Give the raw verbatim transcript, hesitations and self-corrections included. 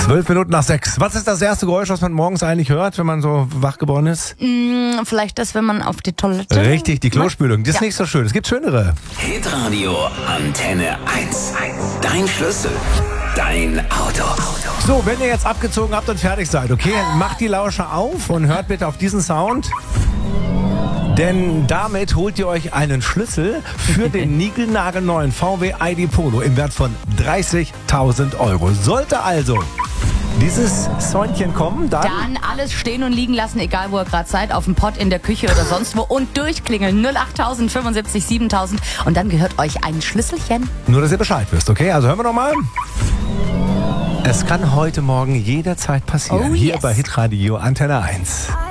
Zwölf Minuten nach sechs. Was ist das erste Geräusch, was man morgens eigentlich hört, wenn man so wach geworden ist? Mm, vielleicht das, wenn man auf die Toilette... Richtig, die Klospülung. Die ist Ja. nicht so schön. Es gibt schönere. Hitradio Antenne eins. Dein Schlüssel. Dein Auto. So, wenn ihr jetzt abgezogen habt und fertig seid, okay, macht die Lauscher auf und hört bitte auf diesen Sound. Denn damit holt ihr euch einen Schlüssel für den niegelnagelneuen V W I D Polo im Wert von dreißigtausend Euro. Sollte also dieses Säunchen kommen, dann... Dann alles stehen und liegen lassen, egal wo ihr gerade seid, auf dem Pott, in der Küche oder sonst wo und durchklingeln. null acht tausend fünfundsiebzig siebentausend und dann gehört euch ein Schlüsselchen. Nur, dass ihr Bescheid wisst, okay? Also hören wir nochmal. Es kann heute Morgen jederzeit passieren. Oh, Hier yes. bei Hitradio Antenne eins.